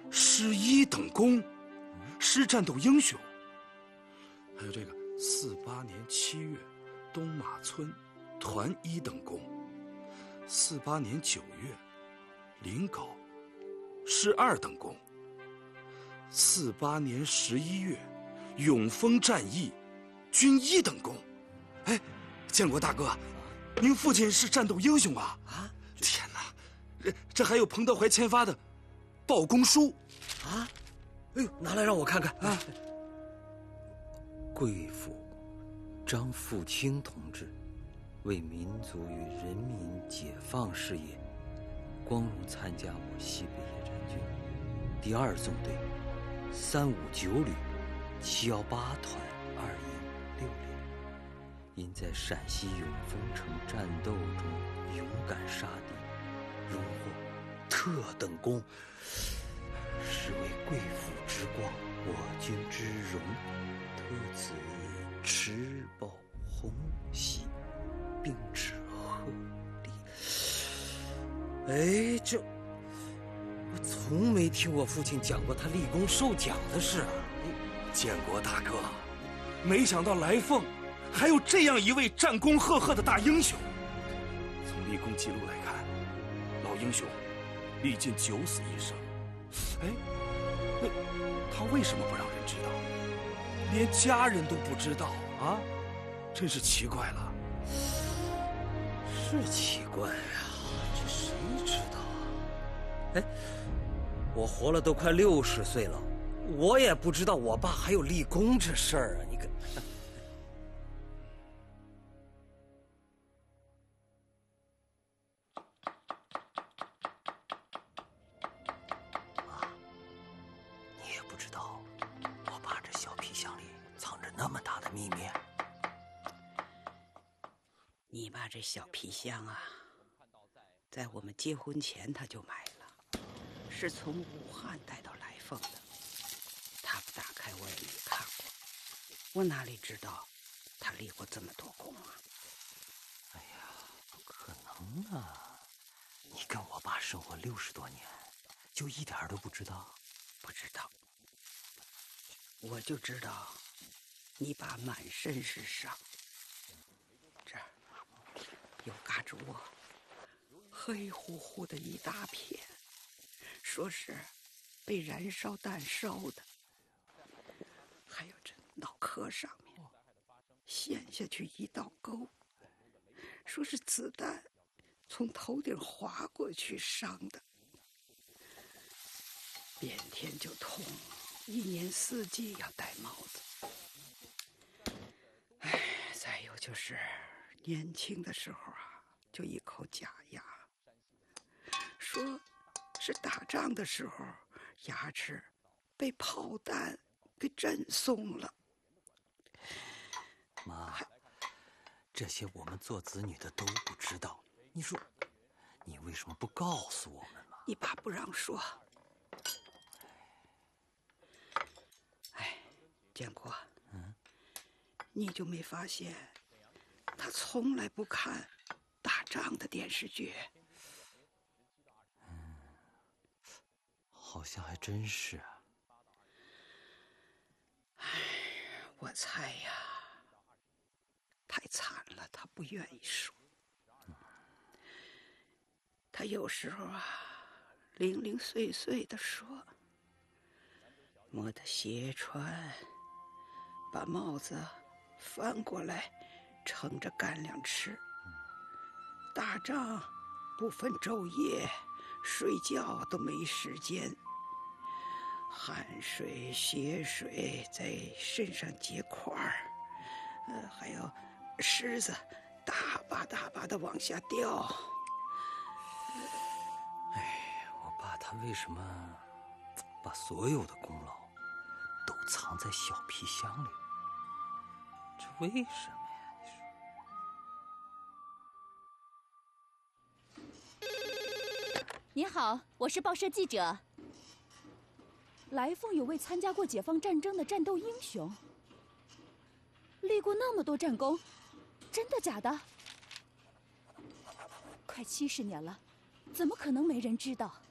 施一等功，施战斗英雄。还有这个48年7月，东马村团一等功；48年9月，临皋施二等功；48年11月，永丰战役军一等功。哎，建国大哥，您父亲是战斗英雄啊！啊，天哪，这还有彭德怀签发的报功书啊！哎呦，拿来让我看看啊！贵府张富清同志为民族与人民解放事业，光荣参加我西北野战军第2纵队359旅718团2营6连，因在陕西永丰城战斗中勇敢杀敌，荣获特等功，是为贵府之光，我军之荣，特此持报红喜，并致贺礼。哎，这我从没听我父亲讲过他立功受奖的事啊！ 建国大哥，没想到来凤还有这样一位战功赫赫的大英雄。从立功记录来看，老英雄历尽9死1生。哎，那他为什么不让人知道？连家人都不知道啊，真是奇怪了。 是奇怪啊，这谁知道啊？哎，我活了都快60岁了，我也不知道我爸还有立功这事儿啊！你看，妈，你也不知道我爸这小皮箱里藏着那么大的秘密。 你爸这小皮箱啊，在我们结婚前他就买了，是从武汉带到来凤的。他不打开我也没看过，我哪里知道他立过这么多功啊？ 哎呀，不可能啊！你跟我爸生活60多年，就一点都不知道？ 不知道，我就知道你爸满身是伤，这儿有嘎吱窝，黑乎乎的一大片，说是被燃烧弹烧的。还有这脑壳上面陷下去一道沟，说是子弹从头顶划过去伤的。变天就痛，1年4季要戴帽子。哎，再有就是年轻的时候啊，就一口假牙，说是打仗的时候牙齿被炮弹给震松了。 妈，这些我们做子女的都不知道，你说你为什么不告诉我们呢？ 你爸不让说。哎，建国，你就没发现他从来不看打仗的电视剧？ 好像还真是啊。 哎，我猜呀，太惨了，他不愿意说。他有时候啊，零零碎碎的说，摸着鞋穿，把帽子翻过来盛着干粮吃。打仗不分昼夜，睡觉都没时间，汗水血水在身上结块儿，还有虱子大把大把的往下掉。 哎，我爸他为什么把所有的功劳都藏在小皮箱里？这为什么呀？ 你好，我是报社记者。来凤有位参加过解放战争的战斗英雄，立过那么多战功，真的假的？快70年了，怎么可能没人知道？